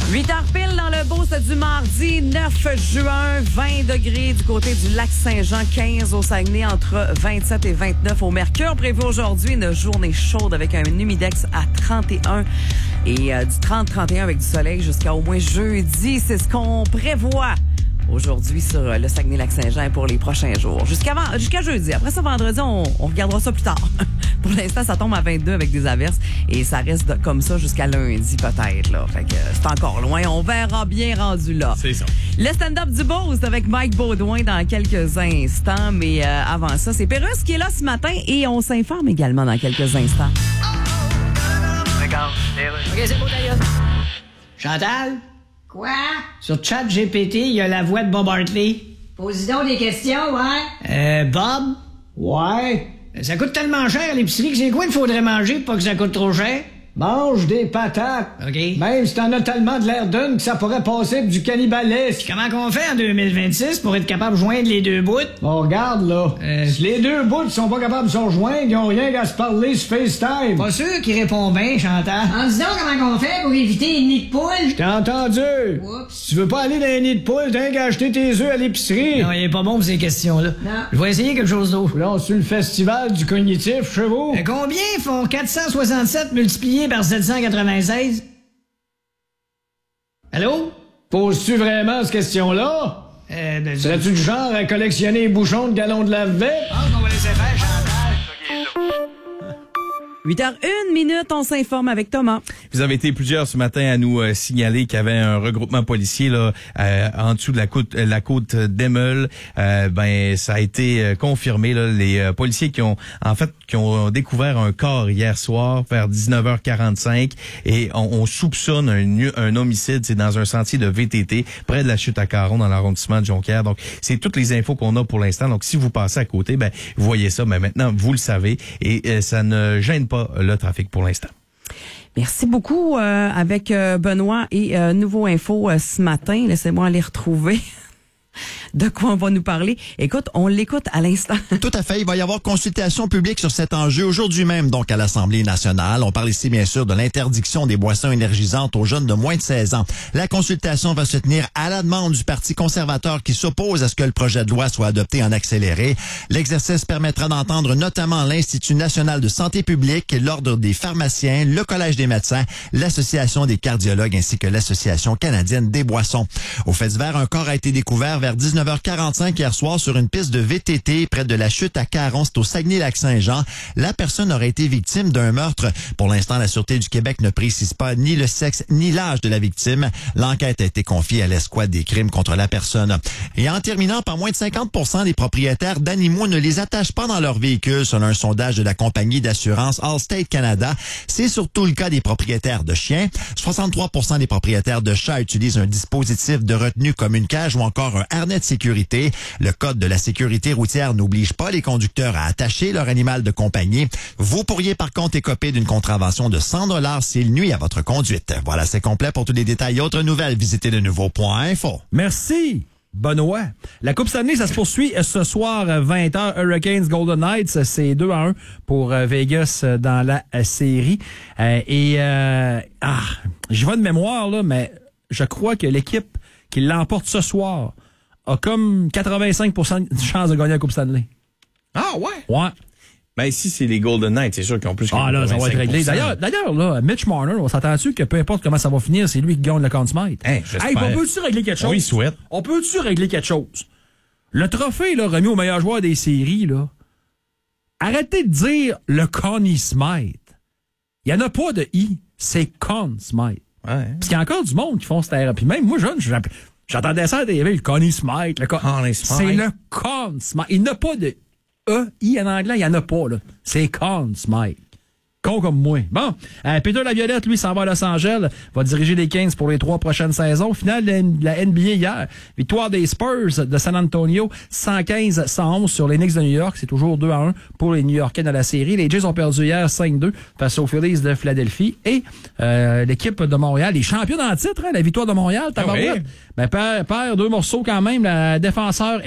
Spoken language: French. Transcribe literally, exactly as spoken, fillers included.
huit heures pile dans le beau, c'est du mardi neuf juin, vingt degrés du côté du lac Saint-Jean, quinze au Saguenay, entre vingt-sept et vingt-neuf au Mercure. Prévu aujourd'hui une journée chaude avec un humidex à trente et un et euh, du trente à trente et un avec du soleil jusqu'à au moins jeudi. C'est ce qu'on prévoit aujourd'hui sur le Saguenay-Lac-Saint-Jean pour les prochains jours. Jusqu'à jusqu'à jeudi. Après ça, vendredi, on, on regardera ça plus tard. Pour l'instant, ça tombe à vingt-deux avec des averses et ça reste comme ça jusqu'à lundi peut-être. Là. Fait que c'est encore loin. On verra bien rendu là. C'est ça. Le stand-up du Boost avec Mike Baudouin dans quelques instants. Mais euh, avant ça, c'est Pérusse qui est là ce matin et on s'informe également dans quelques instants. D'accord. OK, c'est beau d'ailleurs. Chantal? Quoi? Sur ChatGPT, il y a la voix de Bob Hartley. Pose donc des questions, ouais? Euh, Bob? Ouais? Ça coûte tellement cher à l'épicerie que c'est quoi il faudrait manger pour pas que ça coûte trop cher? Mange des patates. OK. Même si t'en as tellement de l'air d'une que ça pourrait passer pour du cannibalisme. Comment qu'on fait en deux mille vingt-six pour être capable de joindre les deux bouts? On regarde, là. Euh... Si les deux bouts sont pas capables de se rejoindre, ils ont rien qu'à se parler sur FaceTime. Pas sûr qu'il répond bien, Chantal. En dis donc comment qu'on fait pour éviter les nids de poule? T'as entendu? Oups. Si tu veux pas aller dans les nids de poule, t'as qu'à acheter tes œufs à l'épicerie. Non, il est pas bon pour ces questions-là. Non. Je vais essayer quelque chose d'autre. Là, sur le festival du cognitif chez vous. Euh, combien font quatre cent soixante-sept multiplié par sept cent quatre-vingt-seize? Allô? Poses-tu vraiment cette question-là? Euh, ben, Serais-tu du genre à collectionner les bouchons de galons de lave-vaisselle? Je pense qu'on va laisser faire, Chantal. huit heures une minute, on s'informe avec Thomas. Vous avez été plusieurs ce matin à nous euh, signaler qu'il y avait un regroupement policier là euh, en dessous de la côte la côte d'Emeule. Euh, ben ça a été euh, confirmé là, les euh, policiers qui ont en fait qui ont découvert un corps hier soir vers dix-neuf heures quarante-cinq et on, on soupçonne un un homicide, c'est dans un sentier de V T T près de la chute à Caron dans l'arrondissement de Jonquière. Donc c'est toutes les infos qu'on a pour l'instant. Donc si vous passez à côté, ben vous voyez ça, mais maintenant vous le savez et euh, ça ne gêne pas le trafic pour l'instant. Merci beaucoup euh, avec euh, Benoît et euh, Nouveau Info euh, ce matin. Laissez-moi aller retrouver de quoi on va nous parler. Écoute, on l'écoute à l'instant. Tout à fait. Il va y avoir consultation publique sur cet enjeu aujourd'hui même, donc à l'Assemblée nationale. On parle ici, bien sûr, de l'interdiction des boissons énergisantes aux jeunes de moins de seize ans. La consultation va se tenir à la demande du Parti conservateur qui s'oppose à ce que le projet de loi soit adopté en accéléré. L'exercice permettra d'entendre notamment l'Institut national de santé publique, l'Ordre des pharmaciens, le Collège des médecins, l'Association des cardiologues ainsi que l'Association canadienne des boissons. Au fait divers, un corps a été découvert vers dix-neuf heures quarante-cinq hier soir sur une piste de V T T près de la chute à Caron, c'est au Saguenay-Lac-Saint-Jean. La personne aurait été victime d'un meurtre. Pour l'instant, la Sûreté du Québec ne précise pas ni le sexe ni l'âge de la victime. L'enquête a été confiée à l'escouade des crimes contre la personne. Et en terminant, par moins de cinquante pour cent des propriétaires d'animaux ne les attachent pas dans leur véhicule, selon un sondage de la compagnie d'assurance Allstate Canada. C'est surtout le cas des propriétaires de chiens. soixante-trois pour cent des propriétaires de chats utilisent un dispositif de retenue comme une cage ou encore un harnais de sécurité. Le Code de la sécurité routière n'oblige pas les conducteurs à attacher leur animal de compagnie. Vous pourriez par contre écoper d'une contravention de cent dollars s'il nuit à votre conduite. Voilà, c'est complet. Pour tous les détails et autres nouvelles, visitez le nouveau point info. Merci, Benoît. La Coupe Stanley, ça se poursuit ce soir à vingt heures. Hurricanes Golden Knights, c'est deux à un pour Vegas dans la série. Euh, et euh, ah, je vais de mémoire, là, mais je crois que l'équipe qui l'emporte ce soir a comme quatre-vingt-cinq pour cent de chance de gagner la Coupe Stanley. Ah ouais? Ouais. Ben ici, c'est les Golden Knights, c'est sûr qu'ils ont plus que Ah là, ça va être réglé. quatre-vingt-cinq pour cent. D'ailleurs, d'ailleurs, là, Mitch Marner, on s'attend-tu que peu importe comment ça va finir, c'est lui qui gagne le Conn Smythe? Hein, j'espère. Hey, on peut-tu régler quelque chose? On y souhaite. On peut-tu régler quelque chose? Le trophée, là, remis au meilleur joueur des séries, là, arrêtez de dire le Conn Smythe. Il n'y en a pas de I, c'est Conn Smythe. Ouais. Parce qu'il y a encore du monde qui font cette erreur. Puis même moi, jeune, j'entendais ça à la T V, le Conn Smythe. Le Con... Conn Smythe. C'est le Conn Smythe. Il n'y a pas de E, I en anglais, il n'y en a pas, là. C'est Conn Smythe. Con comme moi. Bon, euh, Peter Laviolette, lui, s'en va à Los Angeles, va diriger les Kings pour les trois prochaines saisons. Finale de la N B A hier, victoire des Spurs de San Antonio, cent quinze à cent onze sur les Knicks de New York. C'est toujours deux à un pour les New-Yorkais dans la série. Les Jays ont perdu hier cinq deux face aux Phillies de Philadelphie. Et euh, l'équipe de Montréal, les champions en titre, hein, la victoire de Montréal, tabarouette. Ah oui. Ben, perd, perd deux morceaux quand même, la défenseur